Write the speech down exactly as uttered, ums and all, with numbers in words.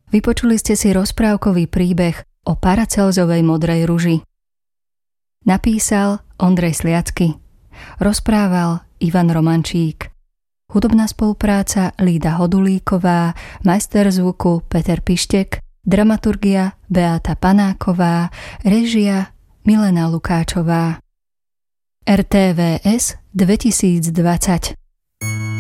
Vypočuli ste si rozprávkový príbeh o Paracelzovej modrej ruži. Napísal Ondrej Sliacky. Rozprával Ivan Romančík. Hudobná spolupráca Lída Hodulíková, majster zvuku Peter Pištek, dramaturgia Beáta Panáková, režia Milena Lukáčová. er té vé es dvetisícdvadsať